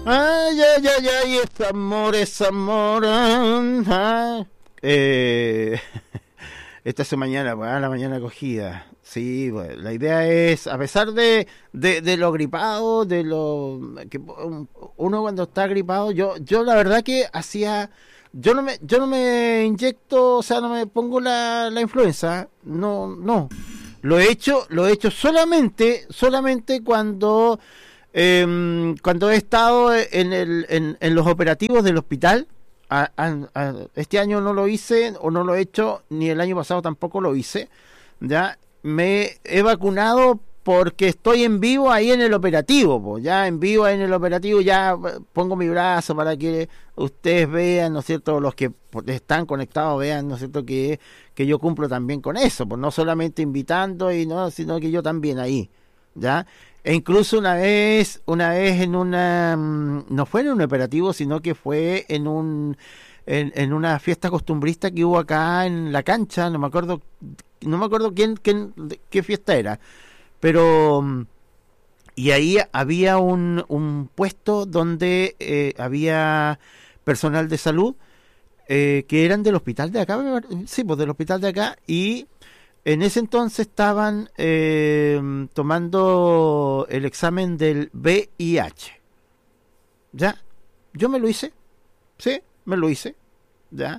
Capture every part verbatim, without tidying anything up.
Ay, ay, ay, ay, es amor, es amor. Ah. Eh, esta es mañana, pues, la mañana acogida. Sí, pues, la idea es, a pesar de, de, de lo gripado, de lo que uno cuando está gripado, yo, yo la verdad que hacía, yo no me, yo no me inyecto, o sea, no me pongo la, la influenza, no, no. Lo he hecho, lo he hecho solamente, solamente cuando Eh, cuando he estado en, el, en, en los operativos del hospital. A, a, a, este año no lo hice o no lo he hecho, ni el año pasado tampoco lo hice. Ya me he vacunado porque estoy en vivo ahí en el operativo, po. Ya en vivo ahí en el operativo, ya pongo mi brazo para que ustedes vean, ¿no es cierto?, los que están conectados vean, ¿no es cierto?, que, que yo cumplo también con eso, pues no solamente invitando, y no, sino que yo también ahí, ¿ya? E incluso una vez, una vez en una, no fue en un operativo, sino que fue en un, en, en una fiesta costumbrista que hubo acá en la cancha, no me acuerdo, no me acuerdo quién, quién qué fiesta era, pero, y ahí había un, un puesto donde eh, había personal de salud eh, que eran del hospital de acá, sí, pues del hospital de acá, y en ese entonces estaban eh, tomando el examen del V I H. ¿Ya? Yo me lo hice. Sí, me lo hice. ¿Ya?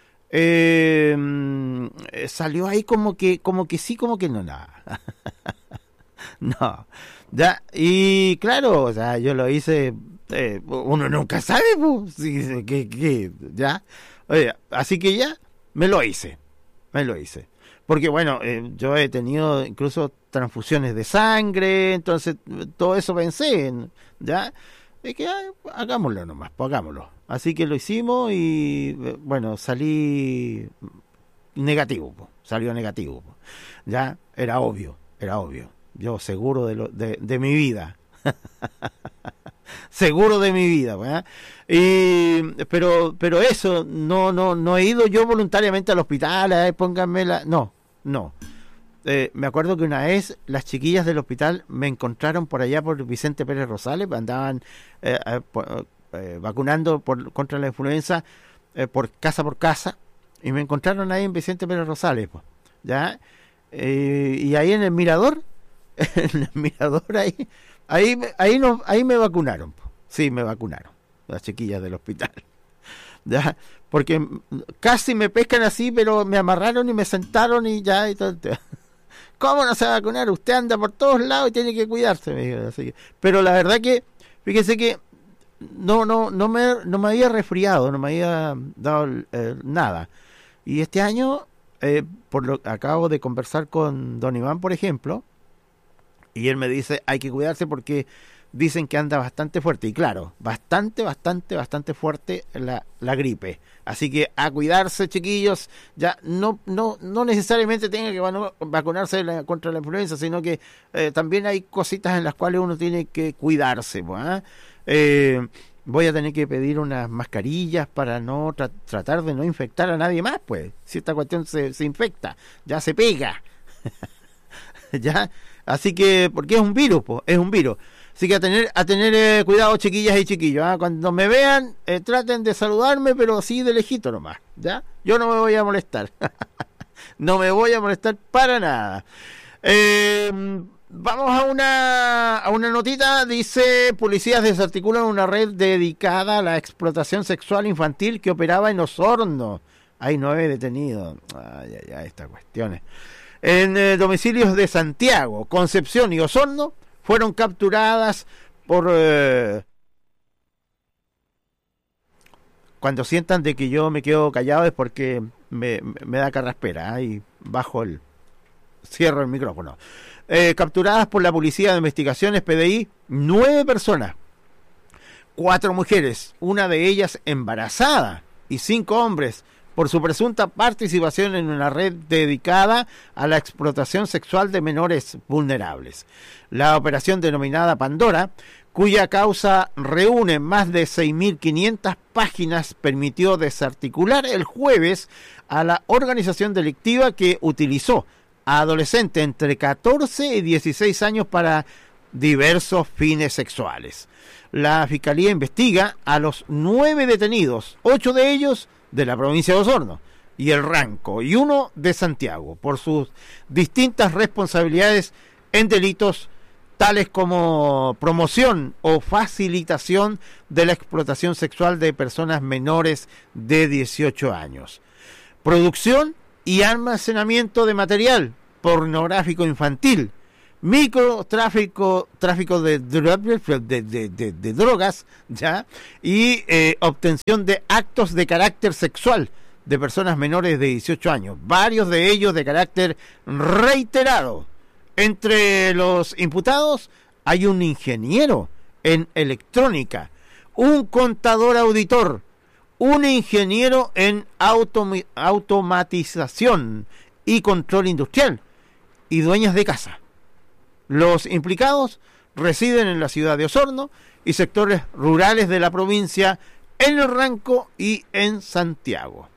Eh, salió ahí como que, como que sí, como que no, nada. No. ¿Ya? Y claro, o sea, yo lo hice. Eh, uno nunca sabe, pues, sí, que, que, ¿ya? Oye, así que ya, me lo hice. Me lo hice. Porque bueno, eh, yo he tenido incluso transfusiones de sangre, entonces todo eso pensé, ¿ya? Es que ah, hagámoslo nomás, pues hagámoslo. Así que lo hicimos y bueno, salí negativo, pues, salió negativo, pues. Ya, era obvio, era obvio. Yo seguro de, lo, de, de mi vida. Seguro de mi vida, ¿verdad? Y pero pero eso no no no he ido yo voluntariamente al hospital, eh, pónganme la no no eh, me acuerdo que una vez las chiquillas del hospital me encontraron por allá por Vicente Pérez Rosales, andaban eh, eh, por, eh, vacunando por contra la influenza eh, por casa por casa, y me encontraron ahí en Vicente Pérez Rosales, pues, ya eh, y ahí en el mirador en el mirador ahí ahí ahí no ahí me vacunaron. Sí, me vacunaron las chiquillas del hospital, ya, porque casi me pescan así, pero me amarraron y me sentaron y ya y todo. ¿Cómo no se va a vacunar? Usted anda por todos lados y tiene que cuidarse, me dijo. Así que, pero la verdad que fíjese que no no no me no me había resfriado, no me había dado eh, nada. Y este año eh, por lo acabo de conversar con don Iván, por ejemplo, y él me dice, hay que cuidarse porque dicen que anda bastante fuerte, y claro, bastante, bastante, bastante fuerte la, la gripe. Así que a cuidarse, chiquillos. Ya no no no necesariamente tenga que vacunarse la, contra la influenza, sino que eh, también hay cositas en las cuales uno tiene que cuidarse, ¿eh? Eh, voy a tener que pedir unas mascarillas para no tra- tratar de no infectar a nadie más, pues. Si esta cuestión se, se infecta, ya se pega. Ya, así que, porque es un virus, pues, es un virus. Así que a tener a tener eh, cuidado, chiquillas y chiquillos, ¿eh? Cuando me vean, eh, traten de saludarme, pero así de lejito nomás, ¿ya? Yo no me voy a molestar. No me voy a molestar para nada. Eh, vamos a una a una notita. Dice, policías desarticulan una red dedicada a la explotación sexual infantil que operaba en Osorno. Hay nueve detenidos. Ay, ay, ay, estas cuestiones. En eh, domicilios de Santiago, Concepción y Osorno fueron capturadas por... Eh, cuando sientan de que yo me quedo callado es porque me, me da carraspera, ¿eh? Y bajo el... cierro el micrófono. Eh, capturadas por la Policía de Investigaciones, P D I, nueve personas. Cuatro mujeres, una de ellas embarazada, y cinco hombres, por su presunta participación en una red dedicada a la explotación sexual de menores vulnerables. La operación denominada Pandora, cuya causa reúne más de seis mil quinientas páginas, permitió desarticular el jueves a la organización delictiva que utilizó a adolescentes entre catorce y dieciséis años para diversos fines sexuales. La Fiscalía investiga a los nueve detenidos, ocho de ellos de la provincia de Osorno y el Ranco, y uno de Santiago, por sus distintas responsabilidades en delitos tales como promoción o facilitación de la explotación sexual de personas menores de dieciocho años, producción y almacenamiento de material pornográfico infantil, microtráfico, tráfico de, de, de, de, de drogas, ya, y eh, obtención de actos de carácter sexual de personas menores de dieciocho años, varios de ellos de carácter reiterado. Entre los imputados hay un ingeniero en electrónica, un contador auditor, un ingeniero en autom- automatización y control industrial y dueñas de casa. Los implicados residen en la ciudad de Osorno y sectores rurales de la provincia, en el Ranco y en Santiago.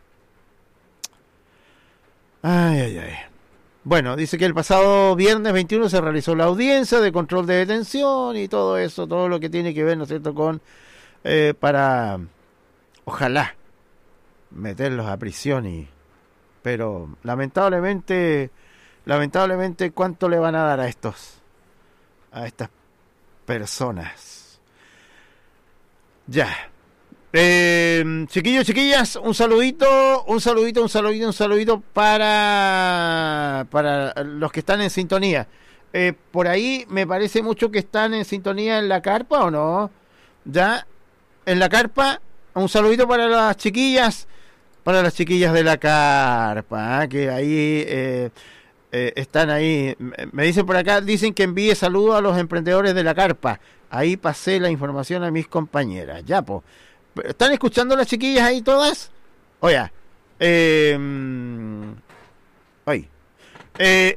Ay, ay, ay. Bueno, dice que el pasado viernes veintiuno se realizó la audiencia de control de detención y todo eso, todo lo que tiene que ver, ¿no es cierto?, con eh, para, ojalá, meterlos a prisión y... Pero lamentablemente, lamentablemente, ¿cuánto le van a dar a estos, a estas personas? Ya. Eh, chiquillos, chiquillas, un saludito, un saludito, un saludito, un saludito para, para los que están en sintonía. Eh, por ahí me parece mucho que están en sintonía en la carpa, ¿o no? Ya, en la carpa, un saludito para las chiquillas, para las chiquillas de la carpa, ¿eh? Que ahí eh, eh, están ahí. Me dicen por acá, dicen que envíe saludos a los emprendedores de la carpa. Ahí pasé la información a mis compañeras. Ya, pues. ¿Están escuchando las chiquillas ahí todas? Oye, eh, oye, eh,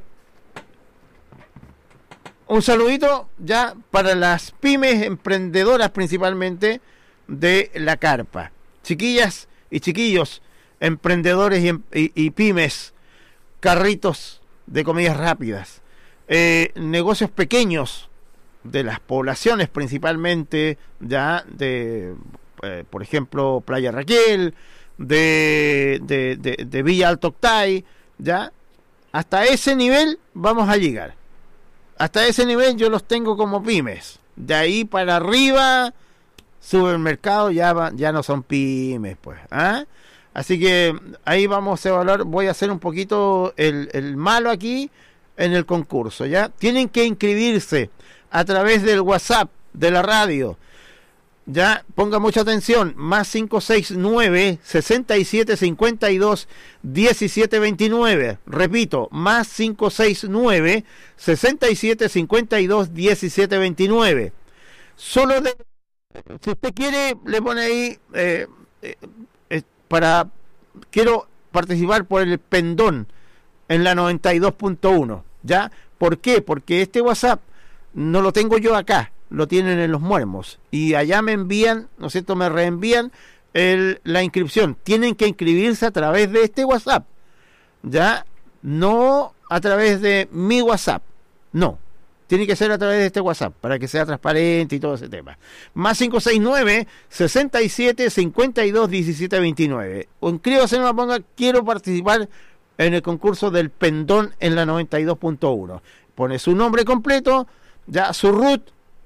un saludito ya para las pymes emprendedoras principalmente de la carpa. Chiquillas y chiquillos, emprendedores y, y, y pymes, carritos de comidas rápidas, eh, negocios pequeños de las poblaciones principalmente ya de... Eh, por ejemplo, Playa Raquel, de, de, de, de Villa Alto Octay, ¿ya? Hasta ese nivel vamos a llegar. Hasta ese nivel yo los tengo como pymes. De ahí para arriba, supermercado ya, va, ya no son pymes, pues. ¿Ah? Así que ahí vamos a evaluar. Voy a hacer un poquito el, el malo aquí en el concurso, ¿ya? Tienen que inscribirse a través del WhatsApp de la radio. Ya, ponga mucha atención, más cinco seis nueve, sesenta y siete, cincuenta y dos, diecisiete veintinueve. Repito, más cinco seis nueve, sesenta y siete, cincuenta y dos, diecisiete veintinueve. Solo de, si usted quiere, le pone ahí eh, eh, eh, para, quiero participar por el pendón en la noventa y dos punto uno. ¿Ya? ¿Por qué? Porque este WhatsApp no lo tengo yo acá. Lo tienen en Los Muermos y allá me envían, ¿no es cierto?, me reenvían el, la inscripción. Tienen que inscribirse a través de este WhatsApp, ya, no a través de mi WhatsApp, no, tiene que ser a través de este WhatsApp para que sea transparente y todo ese tema. Más cinco seis nueve, sesenta y siete, cincuenta y dos, diecisiete veintinueve. O inscríbase, no me ponga, quiero participar en el concurso del pendón en la noventa y dos punto uno. Pone su nombre completo, ya, su root,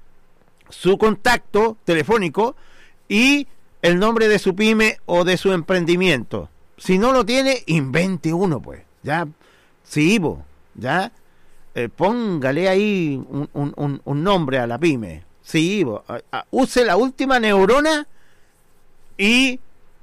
su contacto telefónico y el nombre de su pyme o de su emprendimiento. Si no lo tiene, invente uno, pues. Ya, sí, bo, ya, eh, póngale ahí un, un, un nombre a la pyme. Sí, bo, a, a, use la última neurona y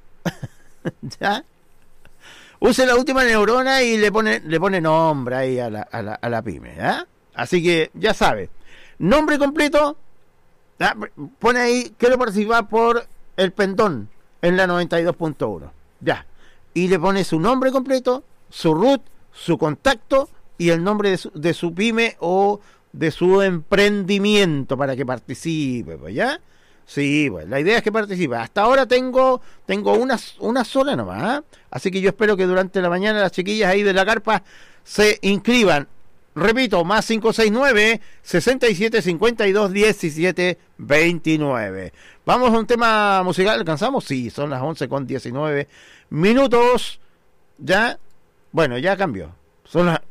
ya, use la última neurona y le pone le pone nombre ahí a la, a la, a la pyme, ¿ya? Así que ya sabe, nombre completo. Ah, pone ahí, quiero participar por el pendón en la noventa y dos punto uno. Ya. Y le pone su nombre completo, su root, su contacto y el nombre de su, de su pyme o de su emprendimiento para que participe, pues, ¿ya? Sí, pues, la idea es que participe. Hasta ahora tengo tengo una, una sola nomás, ¿eh? Así que yo espero que durante la mañana las chiquillas ahí de la carpa se inscriban Repito, más cinco seis nueve, seis siete cinco dos, diecisiete veintinueve. Vamos a un tema musical, ¿alcanzamos? Sí, son las once con diecinueve minutos. Ya, bueno, ya cambió. Son las,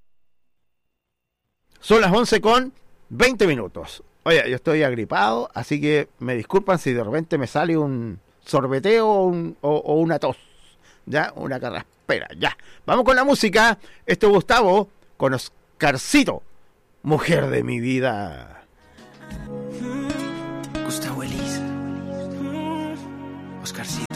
son las once con veinte minutos. Oye, yo estoy agripado, así que me disculpan si de repente me sale un sorbeteo o, un, o, o una tos. Ya, una carraspera, ya. Vamos con la música. Esto es Gustavo con Oscarcito, mujer de mi vida. Gustavo Elis, Oscarcito.